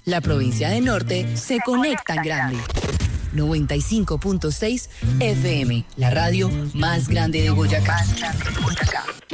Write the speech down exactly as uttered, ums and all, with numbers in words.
La provincia de Norte se conecta en grande. noventa y cinco punto seis F M, la radio más grande de Boyacá.